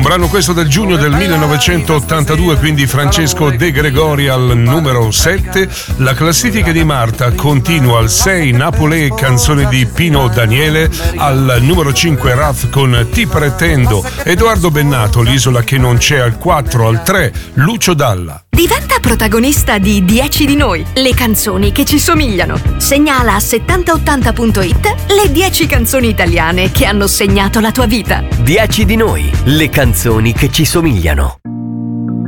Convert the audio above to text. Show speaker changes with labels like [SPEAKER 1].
[SPEAKER 1] brano questo del giugno del 1982, quindi Francesco De Gregori al numero 7. La classifica di Marta continua al 6, Napoli, canzone di Pino Daniele. Al numero 5, Raf con Ti pretendo. Edoardo Bennato, L'isola che non c'è, al 4. Al 3, Lucio Dalla.
[SPEAKER 2] Diventa protagonista di 10 di noi, le canzoni che ci somigliano. Segnala a 7080.it le 10 canzoni italiane che hanno segnato la tua vita.
[SPEAKER 3] 10 di noi, le canzoni che ci somigliano.